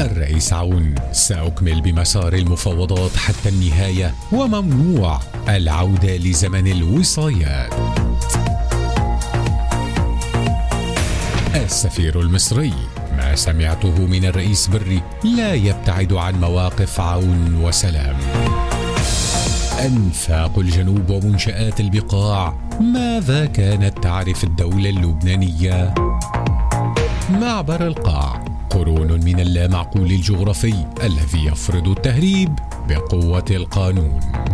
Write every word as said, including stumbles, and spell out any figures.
الرئيس عون: سأكمل بمسار المفاوضات حتى النهاية وممنوع العودة لزمن الوصايات. السفير المصري: ما سمعته من الرئيس بري لا يبتعد عن مواقف عون وسلام. أنفاق الجنوب ومنشآت البقاع: ماذا كانت تعرف الدولة اللبنانية؟ معبر القاع: قرون من اللامعقول الجغرافي الذي يفرض التهريب بقوة القانون.